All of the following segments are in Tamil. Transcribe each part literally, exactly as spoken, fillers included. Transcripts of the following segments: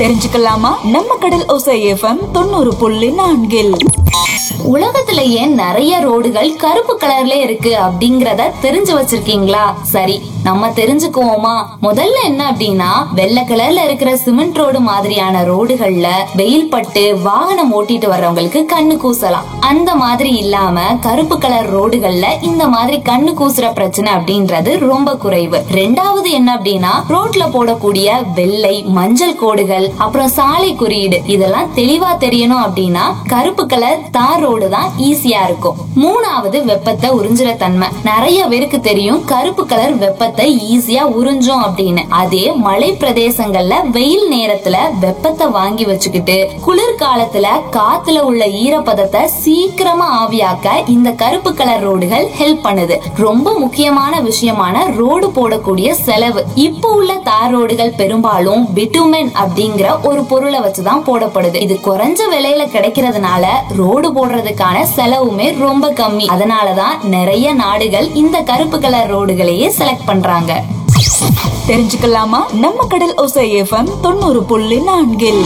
தெரிஞ்சுக்கலாமா? நம்ம கடல் ஓசை எஃப்எம் தொண்ணூறு புள்ளி நான்கில் உலகத்திலேயே நிறைய ரோடுகள் கருப்பு கலர்ல இருக்கு அப்படிங்கறத தெரிஞ்சு வச்சிருக்கீங்களா? சரி, நம்ம தெரிஞ்சுக்குவோமா? முதல்ல என்ன அப்படின்னா, வெள்ளை கலர்ல இருக்கிற சிமெண்ட் ரோடு மாதிரியான ரோடுகள்ல வெயில் பட்டு வாகனம் ஓட்டிட்டு வர்றவங்களுக்கு கண்ணு கூசலாம். அந்த மாதிரி இல்லாம கருப்பு கலர் ரோடுகள்ல இந்த மாதிரி கண்ணு கூசுற பிரச்சனை அப்படின்றது ரொம்ப குறைவு. ரெண்டாவது என்ன அப்படின்னா, ரோட்ல போடக்கூடிய வெள்ளை மஞ்சள் கோடுகள், அப்புறம் சாலை குறியீடு இதெல்லாம் தெளிவா தெரியணும் அப்படின்னா கருப்பு கலர் தார் ரோடு தான் ஈஸியா இருக்கும். மூணாவது வெப்பத்தை உறிஞ்சுற தன்மை. நிறைய பேருக்கு தெரியும் கருப்பு கலர் வெப்பத்தை ஈஸியா உறிஞ்சும் அப்படின்னு. அதே மலை பிரதேசங்கள்ல வெயில் நேரத்துல வெப்பத்தை வாங்கி வச்சுக்கிட்டு குளிர்காலத்துல காத்துல உள்ள ஈரப்பதத்தை சீக்கிரமா ஆவியாக்க இந்த கருப்பு கலர் ரோடுகள் ஹெல்ப் பண்ணுது. ரொம்ப முக்கியமான விஷயமான ரோடு போடக்கூடிய செலவு. இப்போ உள்ள தார் ரோடுகள் பெரும்பாலும் பிட்டுமென் அப்படிங்கிற ஒரு பொருளை வச்சுதான் போடப்படுது. இது குறைஞ்ச விலையில கிடைக்கிறதுனால ரோடு போடுறதுக்கான செலவுமே ரொம்ப கம்மி. அதனாலதான் நிறைய நாடுகள் இந்த கருப்பு கலர் ரோடுகளையே செலக்ட் பண்றாங்க. தெரிஞ்சுக்கலாமா? நம்ம கடல் ஓசை எஃப்எம் தொண்ணூறு புள்ளி நான்கில்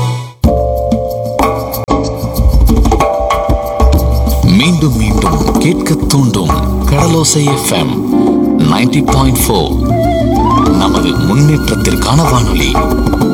மீண்டும் மீண்டும் கேட்க தூண்டும் கடலோசை எஃப்எம் நைன்டி பாயிண்ட் ஃபோர் நமது முன்னேற்றத்திற்கான வானொலி.